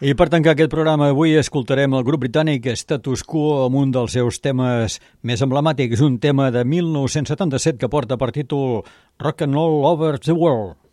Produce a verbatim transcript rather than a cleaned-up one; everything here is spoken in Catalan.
I per tancar aquest programa avui escoltarem el grup britànic Status Quo amb un dels seus temes més emblemàtics, un tema de mil nou-cents setanta-set que porta per títol Rock and Roll Over the World.